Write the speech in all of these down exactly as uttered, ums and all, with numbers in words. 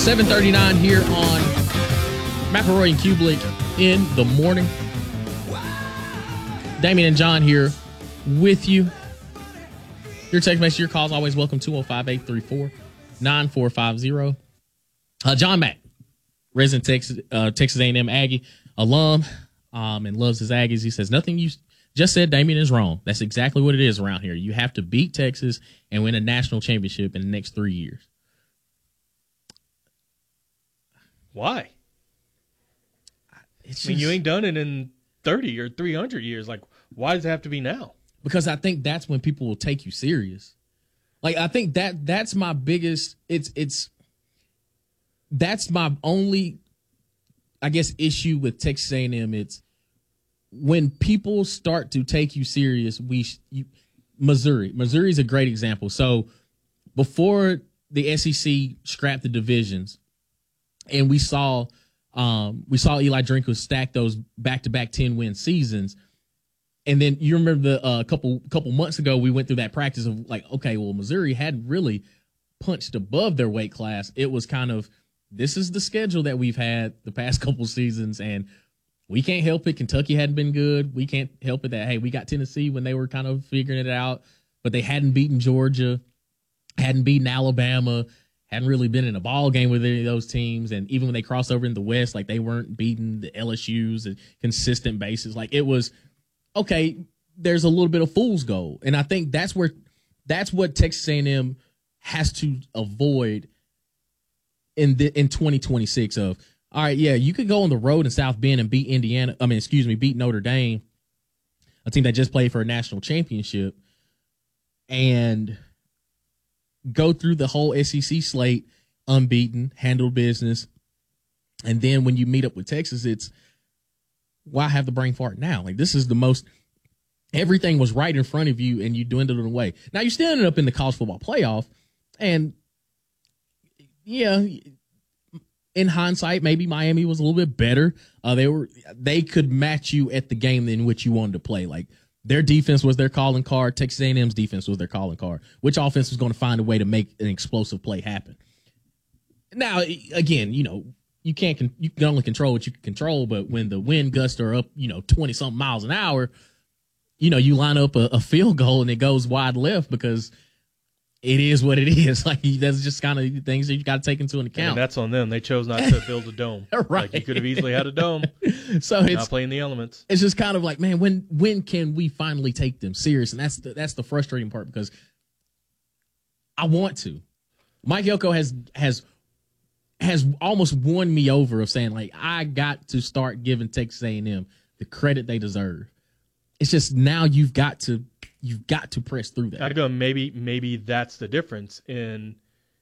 seven thirty-nine here on McElroy and Kublik in the morning. Damien and John here with you. Your text message, your calls, always welcome. two oh five, eight three four, nine four five zero. Uh, John Mack, resident Texas, uh, Texas A and M Aggie alum, um, and loves his Aggies. He says, nothing you just said, Damien, is wrong. That's exactly what it is around here. You have to beat Texas and win a national championship in the next three years. Why? It's I mean, just, you ain't done it in thirty or three hundred years. Like, why does it have to be now? Because I think that's when people will take you serious. Like, I think that that's my biggest, it's, it's, that's my only, I guess, issue with Texas A and M. It's when people start to take you serious, we, you, Missouri, Missouri is a great example. So before the S E C scrapped the divisions, and we saw um, we saw Eli Drinkwitz stack those back-to-back ten-win seasons. And then you remember the uh, couple couple months ago, we went through that practice of like, okay, well, Missouri hadn't really punched above their weight class. It was kind of, this is the schedule that we've had the past couple seasons, and we can't help it. Kentucky hadn't been good. We can't help it that, hey, we got Tennessee when they were kind of figuring it out, but they hadn't beaten Georgia, hadn't beaten Alabama, hadn't really been in a ball game with any of those teams. And even when they crossed over in the West, like they weren't beating the L S U's at consistent basis. Like it was, okay, there's a little bit of fool's gold. And I think that's where, that's what Texas A and M has to avoid in the, in twenty twenty-six of, all right, yeah, you could go on the road in South Bend and beat Indiana. I mean, excuse me, beat Notre Dame, a team that just played for a national championship, and go through the whole S E C slate unbeaten, handle business. And then when you meet up with Texas, it's, why have the brain fart now? Like, this is the most, everything was right in front of you and you dwindled it away. Now, you still ended up in the college football playoff. And, yeah, in hindsight, maybe Miami was a little bit better. Uh, they were, they could match you at the game in which you wanted to play. Like, their defense was their calling card. Texas A and M's defense was their calling card. Which offense was going to find a way to make an explosive play happen? Now, again, you know, you can't, you can only control what you can control, but when the wind gusts are up, you know, twenty something miles an hour, you know, you line up a, a field goal and it goes wide left because it is what it is. Like, that's just kind of things that you got to take into account. And that's on them. They chose not to build a dome. Right. Like, you could have easily had a dome. So it's not playing the elements. It's just kind of like, man, when when can we finally take them serious? And that's the, that's the frustrating part, because I want to. Mike Elko has has has almost won me over of saying, like, I got to start giving Texas A and M the credit they deserve. It's just now you've got to you've got to press through that. I go, maybe maybe that's the difference in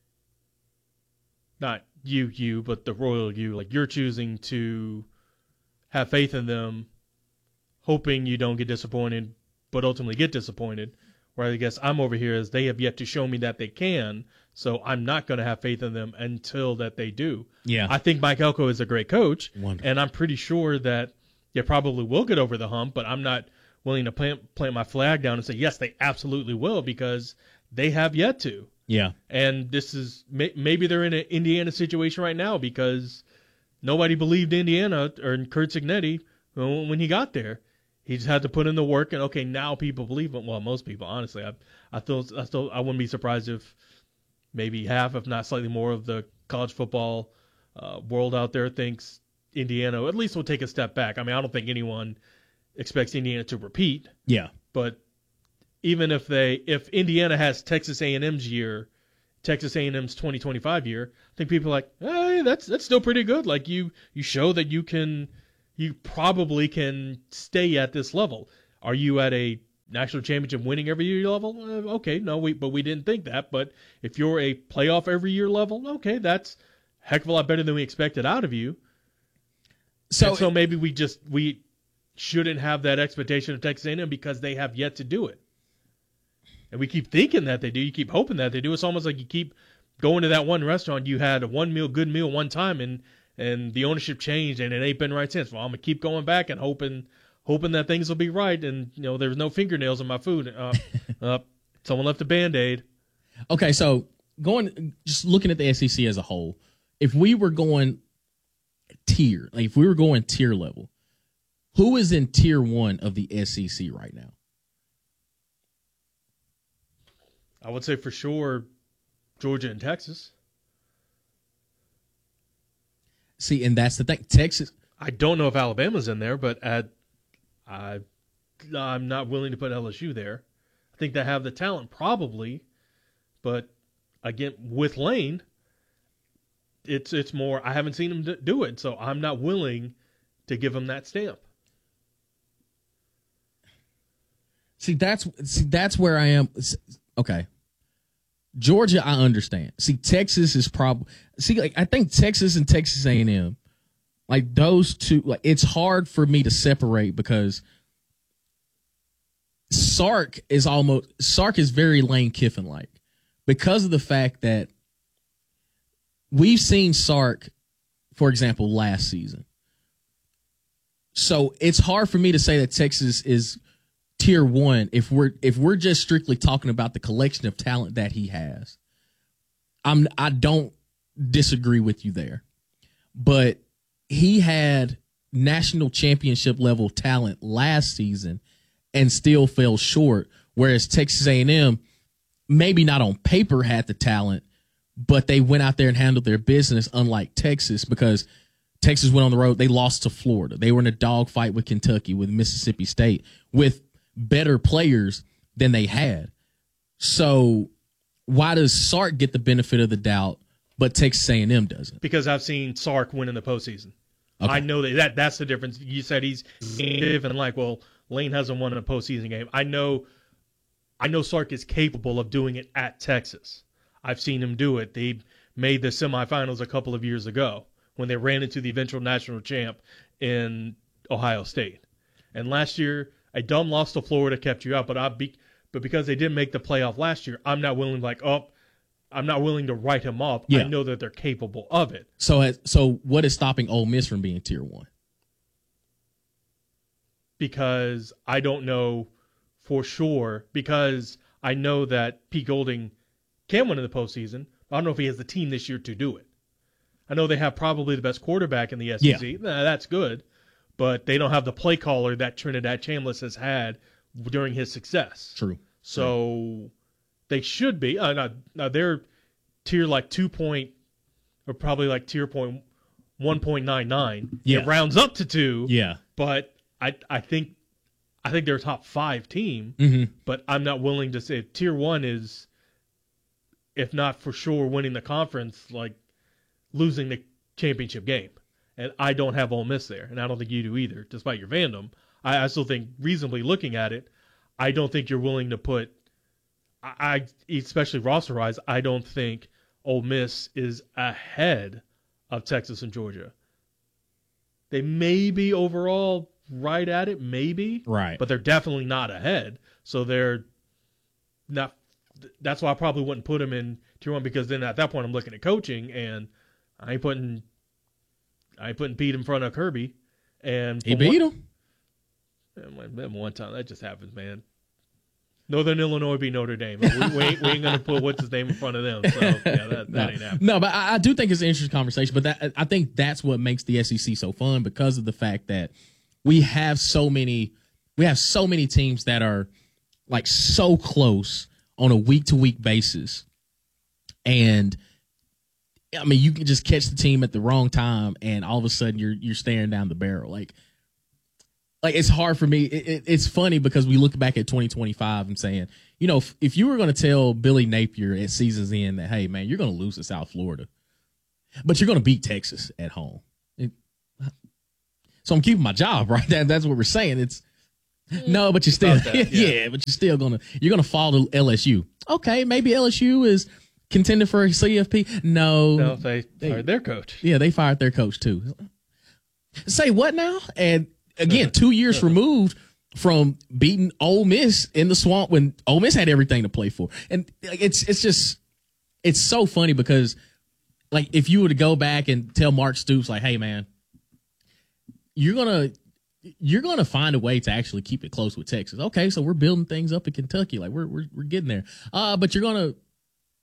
not you, you, but the royal you. Like, you're choosing to have faith in them, hoping you don't get disappointed, but ultimately get disappointed. Where I guess I'm over here is they have yet to show me that they can, so I'm not going to have faith in them until that they do. Yeah. I think Mike Elko is a great coach, Wonderful. And I'm pretty sure that they probably will get over the hump, but I'm not willing to plant, plant my flag down and say, yes, they absolutely will, because they have yet to. Yeah. And this is maybe they're in an Indiana situation right now because nobody believed Indiana or Kurt Cignetti when he got there. He just had to put in the work, and okay, now people believe him. Well, most people, honestly, I, I still, I still, I wouldn't be surprised if maybe half, if not slightly more, of the college football uh, world out there thinks Indiana at least will take a step back. I mean, I don't think anyone expects Indiana to repeat. Yeah. But even if they, if Indiana has Texas A and M's year, Texas A and M's twenty twenty-five year, I think people are like, hey, that's that's still pretty good. Like, you, you show that you can. You probably can stay at this level. Are you at a national championship winning every year level? Uh, okay, no, we but we didn't think that. But if you're a playoff every year level, okay, that's a heck of a lot better than we expected out of you. So, and so maybe we just we shouldn't have that expectation of Texas A and M because they have yet to do it. And we keep thinking that they do. You keep hoping that they do. It's almost like you keep going to that one restaurant. You had a one meal, good meal one time, and and the ownership changed, and it ain't been right since. Well, I'm gonna keep going back and hoping, hoping that things will be right. And you know, there's no fingernails in my food. Uh, uh, someone left a Band-Aid. Okay, so going, just looking at the S E C as a whole, if we were going tier, like if we were going tier level, who is in tier one of the S E C right now? I would say for sure Georgia and Texas. See, and that's the thing. Texas. I don't know if Alabama's in there, but at, I, I'm not willing to put L S U there. I think they have the talent, probably, but again, with Lane, it's it's more. I haven't seen him do it, so I'm not willing to give him that stamp. See, that's see, that's where I am. Okay, Georgia, I understand. See, Texas is probably see. Like, I think Texas and Texas A and M, like those two, like it's hard for me to separate because Sark is almost Sark is very Lane Kiffin like because of the fact that we've seen Sark, for example, last season. So it's hard for me to say that Texas is tier one if we're if we're just strictly talking about the collection of talent that he has. I'm I don't disagree with you there. But he had national championship level talent last season and still fell short, whereas Texas A and M maybe not on paper had the talent, but they went out there and handled their business, unlike Texas, because Texas went on the road. They lost to Florida. They were in a dogfight with Kentucky, with Mississippi State, with better players than they had. So why does Sark get the benefit of the doubt, but Texas A and M doesn't? Because I've seen Sark win in the postseason. Okay. I know that, that that's the difference. You said he's and like, well, Lane hasn't won in a postseason game. I know, I know Sark is capable of doing it at Texas. I've seen him do it. They made the semifinals a couple of years ago when they ran into the eventual national champ in Ohio State. And last year, a dumb loss to Florida kept you out, but I be, but because they didn't make the playoff last year, I'm not willing like, oh, I'm not willing to write him off. Yeah. I know that they're capable of it. So, so what is stopping Ole Miss from being tier one? Because I don't know for sure. Because I know that Pete Golding can win in the postseason. I don't know if he has the team this year to do it. I know they have probably the best quarterback in the S E C. Yeah. Nah, that's good. But they don't have the play caller that Trinidad Chambliss has had during his success. True. So right. They should be. Uh, now, now they're tier like two point, or probably like tier point one point nine nine. Yeah. It rounds up to two. Yeah. But I I think I think they're a top five team. Mm-hmm. But I'm not willing to say tier one is, if not for sure winning the conference, like losing the championship game. And I don't have Ole Miss there, and I don't think you do either, despite your fandom. I, I still think, reasonably looking at it, I don't think you're willing to put, I, I especially roster-wise, I don't think Ole Miss is ahead of Texas and Georgia. They may be overall right at it, maybe, right, but they're definitely not ahead. So they're not. That's why I probably wouldn't put them in tier one, because then at that point I'm looking at coaching, and I ain't putting. I ain't putting Pete in front of Kirby, and he beat him. That one time, that just happens, man. Northern Illinois beat Notre Dame. We, we, ain't, we ain't gonna put what's his name in front of them. So yeah, that, that no. ain't happening. No, but I, I do think it's an interesting conversation. But that I think that's what makes the S E C so fun, because of the fact that we have so many, we have so many teams that are like so close on a week to week basis, and. I mean, you can just catch the team at the wrong time, and all of a sudden you're you're staring down the barrel. Like, like it's hard for me. It, it, it's funny because we look back at twenty twenty-five and saying, you know, if, if you were going to tell Billy Napier at season's end that, hey, man, you're going to lose to South Florida, but you're going to beat Texas at home. It, so I'm keeping my job, right? That, that's what we're saying. It's no, but you're still, that, yeah. yeah, but you're still gonna you're gonna fall to L S U. Okay, maybe L S U is contending for a C F P? No. No, they fired their coach. Yeah, they fired their coach too. Say what now? And again, two years removed from beating Ole Miss in the swamp when Ole Miss had everything to play for. And it's it's just it's so funny because like if you were to go back and tell Mark Stoops like, hey man, you're gonna you're gonna find a way to actually keep it close with Texas. Okay, so we're building things up in Kentucky, like we're we're we're getting there. Uh, but you're gonna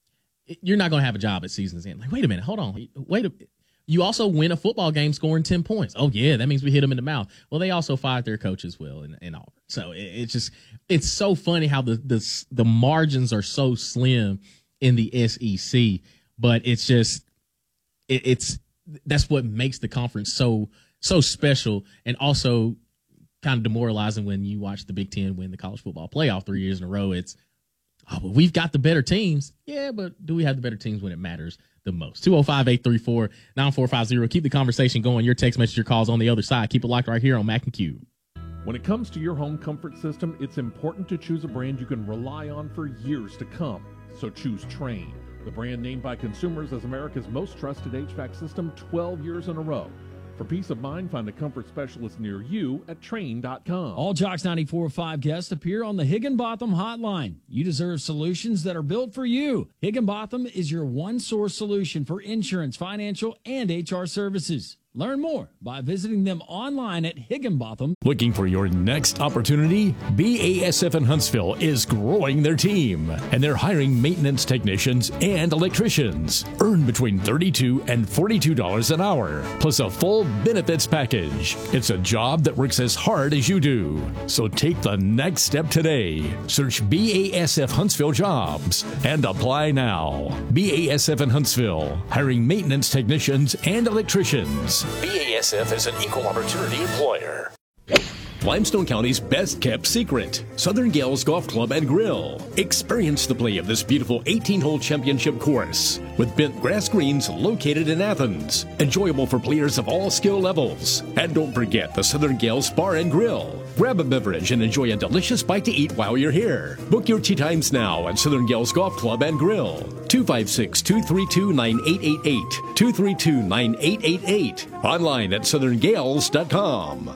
you're not going to have a job at season's end. Like, wait a minute, hold on, wait a. You also win a football game scoring ten points. Oh yeah, that means we hit them in the mouth. Well, they also fired their coach as well in, in Auburn. So it, it's just it's so funny how the the the margins are so slim in the S E C, but it's just it, it's that's what makes the conference so so special, and also kind of demoralizing when you watch the Big Ten win the college football playoff three years in a row. It's oh, but we've got the better teams. Yeah, but do we have the better teams when it matters the most? two oh five, eight three four, nine four five zero. Keep the conversation going. Your text message, your calls on the other side. Keep it locked right here on Mac and Q. When it comes to your home comfort system, it's important to choose a brand you can rely on for years to come. So choose Trane, the brand named by consumers as America's most trusted H V A C system twelve years in a row. For peace of mind, find a comfort specialist near you at Trane dot com. All Jocks ninety-four point five guests appear on the Higginbotham Hotline. You deserve solutions that are built for you. Higginbotham is your one-source solution for insurance, financial, and H R services. Learn more by visiting them online at Higginbotham. Looking for your next opportunity? B A S F in Huntsville is growing their team, and they're hiring maintenance technicians and electricians. Earn between thirty-two dollars and forty-two dollars an hour, plus a full benefits package. It's a job that works as hard as you do. So take the next step today. Search B A S F Huntsville Jobs and apply now. B A S F in Huntsville, hiring maintenance technicians and electricians. B A S F is an equal opportunity employer. Limestone County's best-kept secret, Southern Gales Golf Club and Grill. Experience the play of this beautiful eighteen-hole championship course with bent grass greens located in Athens. Enjoyable for players of all skill levels. And don't forget the Southern Gales Bar and Grill. Grab a beverage and enjoy a delicious bite to eat while you're here. Book your tee times now at Southern Gales Golf Club and Grill. two five six, two three two, nine eight eight eight. two three two, nine eight eight eight. Online at southern gales dot com.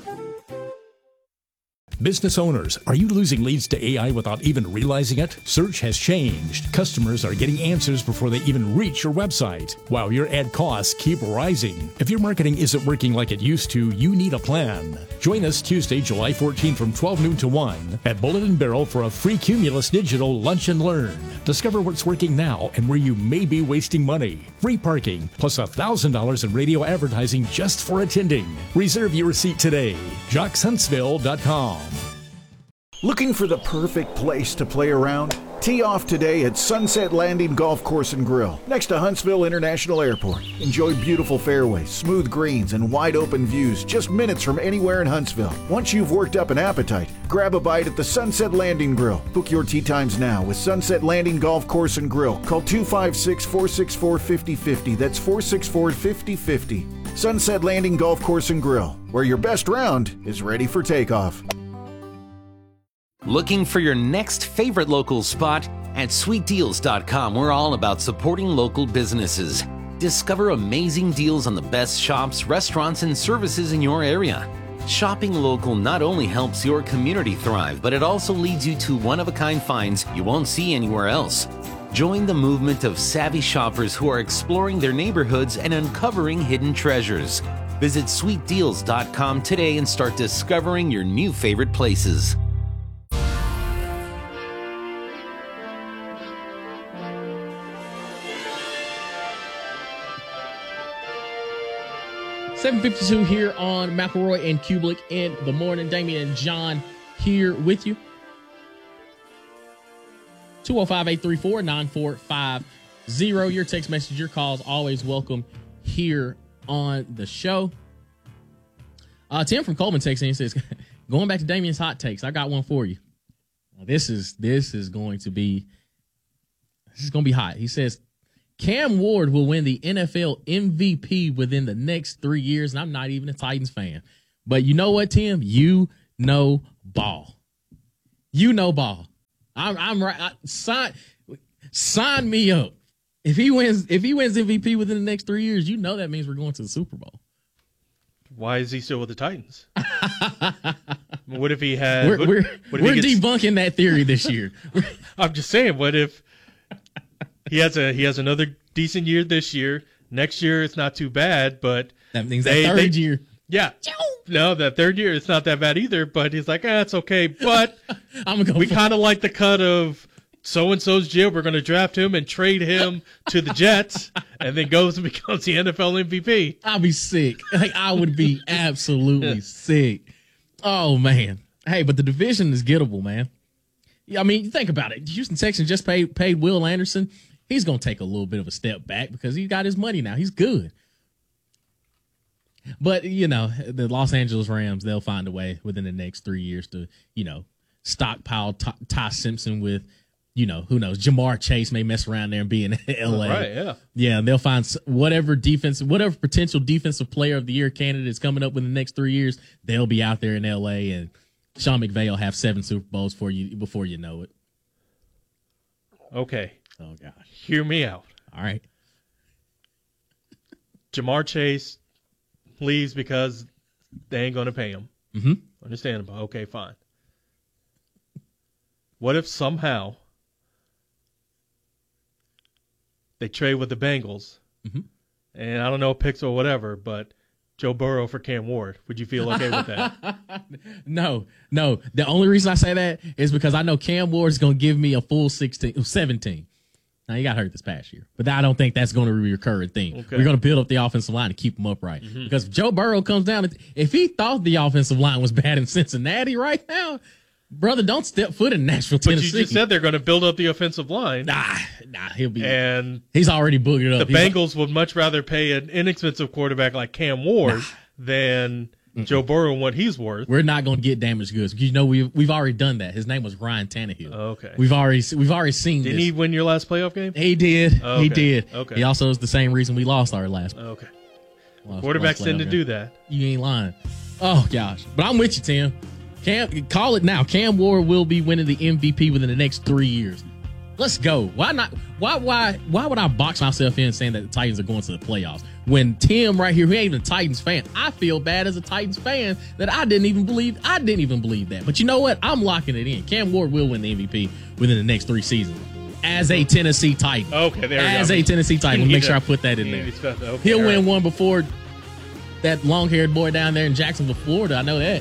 Business owners, are you losing leads to A I without even realizing it? Search has changed. Customers are getting answers before they even reach your website, while your ad costs keep rising. If your marketing isn't working like it used to, you need a plan. Join us Tuesday, July fourteenth from twelve noon to one at Bullet and Barrel for a free Cumulus Digital Lunch and Learn. Discover what's working now and where you may be wasting money. Free parking, plus one thousand dollars in radio advertising just for attending. Reserve your seat today. jocks huntsville dot com. Looking for the perfect place to play around? Tee off today at Sunset Landing Golf Course and Grill, next to Huntsville International Airport. Enjoy beautiful fairways, smooth greens, and wide open views just minutes from anywhere in Huntsville. Once you've worked up an appetite, grab a bite at the Sunset Landing Grill. Book your tee times now with Sunset Landing Golf Course and Grill. Call two five six, four six four, five oh five oh. That's four six four, five oh five oh. Sunset Landing Golf Course and Grill, where your best round is ready for takeoff. Looking for your next favorite local spot? At sweet deals dot com, we're all about supporting local businesses. Discover amazing deals on the best shops, restaurants, and services in your area. Shopping local not only helps your community thrive, but it also leads you to one-of-a-kind finds you won't see anywhere else. Join the movement of savvy shoppers who are exploring their neighborhoods and uncovering hidden treasures. Visit sweet deals dot com today and start discovering your new favorite places. seven fifty-two here on McElroy and Kublik in the morning. Damian and John here with you. two oh five, eight three four, nine four five zero. Your text message, your calls, always welcome here on the show. Uh, Tim from Coleman texts in and says, going back to Damian's hot takes, I got one for you. Now, this is this is going to be this is going to be hot. He says, Cam Ward will win the N F L M V P within the next three years, and I'm not even a Titans fan. But you know what, Tim? You know ball. You know ball. I'm, I'm right. I, sign, sign me up. If he wins, if he wins M V P within the next three years, you know that means we're going to the Super Bowl. Why is he still with the Titans? What if he had? We're, what, we're, what if we're he gets, debunking that theory this year. I'm just saying. What if he has a he has another decent year this year? Next year it's not too bad, but that means they, that third they, year. Yeah. No, that third year it's not that bad either. But he's like, ah, it's okay. But I'm gonna go we kind of like the cut of so-and-so's jib. We're going to draft him and trade him to the Jets, and then goes and becomes the N F L M V P. I'll be sick. Like, I would be absolutely sick. Oh, man. Hey, but the division is gettable, man. Yeah, I mean, think about it. Houston Texans just paid paid Will Anderson. He's going to take a little bit of a step back because he got his money now. He's good. But, you know, the Los Angeles Rams, they'll find a way within the next three years to, you know, stockpile Ty, Ty Simpson with, you know, who knows, Jamar Chase may mess around there and be in L A. Right, yeah. Yeah, and they'll find whatever defense, whatever potential defensive player of the year candidate is coming up within the next three years, they'll be out there in L A, and Sean McVay will have seven Super Bowls for you before you know it. Okay. Oh, gosh. Hear me out. All right. Jamar Chase leaves because they ain't going to pay him. Mm-hmm. Understandable. Okay, fine. What if somehow they trade with the Bengals, mm-hmm. and I don't know, picks or whatever, but Joe Burrow for Cam Ward? Would you feel okay with that? No, no. The only reason I say that is because I know Cam Ward is going to give me a full sixteen, seventeen. Now, he got hurt this past year, but I don't think that's going to be a recurring thing. Okay. We're going to build up the offensive line to keep them upright. Mm-hmm. Because if Joe Burrow comes down, if he thought the offensive line was bad in Cincinnati right now, brother, don't step foot in Nashville, Tennessee. But you just said they're going to build up the offensive line. Nah, nah, he'll be. And he's already boogered up. The he's Bengals like, would much rather pay an inexpensive quarterback like Cam Ward nah. than Mm-mm. Joe Burrow and what he's worth. We're not going to get damaged goods. You know, we've we've already done that. His name was Ryan Tannehill. Okay, we've already we've already seen. Didn't this. he win your last playoff game? He did. Okay. He did. Okay. He also is the same reason we lost our last. Okay. Lost, Quarterbacks lost tend to game. do that. You ain't lying. Oh gosh, but I'm with you, Tim. Cam, call it now. Cam Ward will be winning the M V P within the next three years. Let's go. Why not? Why why why would I box myself in saying that the Titans are going to the playoffs when Tim right here, who ain't even a Titans fan, I feel bad as a Titans fan that I didn't even believe. I didn't even believe that. But you know what? I'm locking it in. Cam Ward will win the M V P within the next three seasons as a Tennessee Titan. Okay, there we as go. a Tennessee Titan. We'll make sure I put that in there. Okay, He'll win right. one before that long-haired boy down there in Jacksonville, Florida. I know that.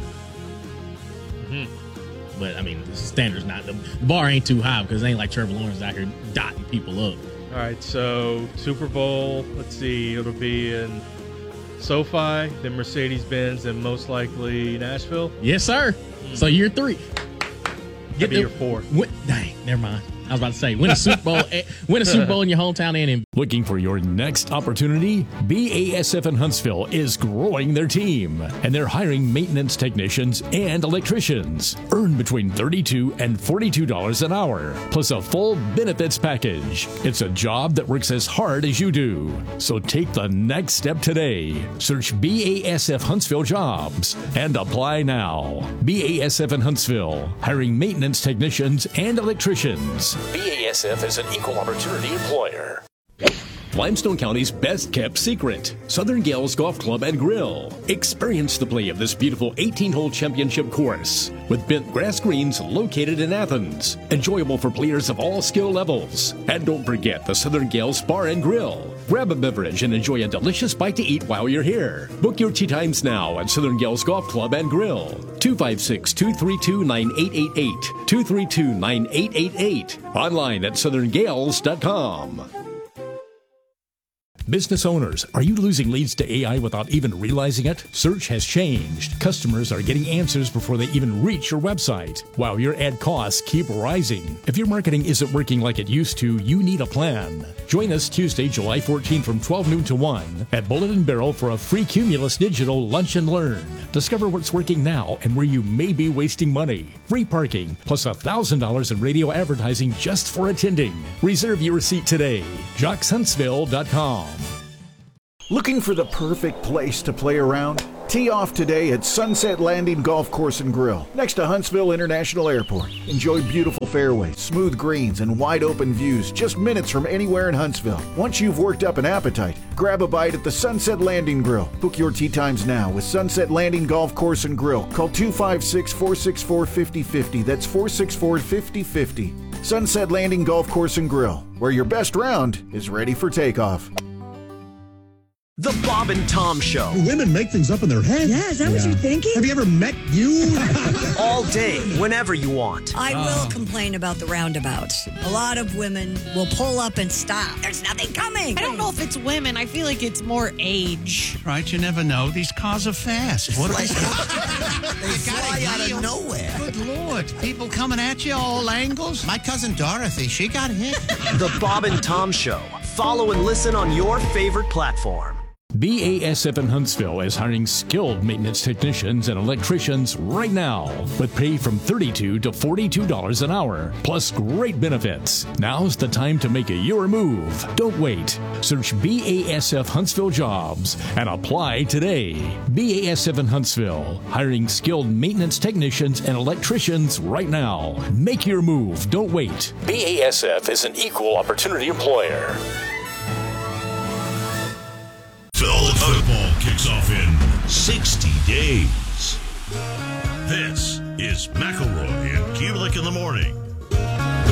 Mm-hmm. But, I mean, the standard's not, the bar ain't too high because it ain't like Trevor Lawrence out here dotting people up. All right, so Super Bowl, let's see, it'll be in SoFi, then Mercedes-Benz, and most likely Nashville. Yes, sir. Mm. So year three. Get year four. Win, dang, never mind. I was about to say, win a Super Bowl, win a Super Bowl in your hometown and in. Looking for your next opportunity? B A S F in Huntsville is growing their team, and they're hiring maintenance technicians and electricians. Earn between thirty-two dollars and forty-two dollars an hour, plus a full benefits package. It's a job that works as hard as you do. So take the next step today. Search B A S F Huntsville Jobs and apply now. B A S F in Huntsville, hiring maintenance technicians and electricians. B A S F is an equal opportunity employer. Limestone County's best kept secret, Southern Gales Golf Club and Grill. Experience the play of this beautiful eighteen-hole championship course with bent grass greens located in Athens. Enjoyable for players of all skill levels. And don't forget the Southern Gales Bar and Grill. Grab a beverage and enjoy a delicious bite to eat while you're here. Book your tee times now at Southern Gales Golf Club and Grill. two five six, two three two, nine eight eight eight. two three two, nine eight eight eight. Online at southern gales dot com. Business owners, are you losing leads to A I without even realizing it? Search has changed. Customers are getting answers before they even reach your website, while your ad costs keep rising. If your marketing isn't working like it used to, you need a plan. Join us Tuesday, July fourteenth from twelve noon to one at Bullet and Barrel for a free Cumulus Digital Lunch and Learn. Discover what's working now and where you may be wasting money. Free parking, plus one thousand dollars in radio advertising just for attending. Reserve your seat today. jocks huntsville dot com. Looking for the perfect place to play around? Tee off today at Sunset Landing Golf Course and Grill, next to Huntsville International Airport. Enjoy beautiful fairways, smooth greens, and wide open views just minutes from anywhere in Huntsville. Once you've worked up an appetite, grab a bite at the Sunset Landing Grill. Book your tee times now with Sunset Landing Golf Course and Grill. Call two five six, four six four, five oh five oh. That's four six four, five oh five oh. Sunset Landing Golf Course and Grill, where your best round is ready for takeoff. The Bob and Tom Show. Women make things up in their head. Yeah, is that yeah. what you're thinking? Have you ever met you? All day, whenever you want. I uh. will complain about the roundabouts. A lot of women will pull up and stop. There's nothing coming. I don't know if it's women. I feel like it's more age. Right, you never know. These cars are fast. What are they? They fly out of nowhere. Good Lord. People coming at you all angles. My cousin Dorothy, she got hit. The Bob and Tom Show. Follow and listen on your favorite platform. B A S F in Huntsville is hiring skilled maintenance technicians and electricians right now with pay from thirty-two dollars to forty-two dollars an hour, plus great benefits. Now's the time to make a your move. Don't wait. Search B A S F Huntsville Jobs and apply today. B A S F in Huntsville, hiring skilled maintenance technicians and electricians right now. Make your move. Don't wait. B A S F is an equal opportunity employer. Football kicks off in sixty days. This is McElroy and Kulik in the morning.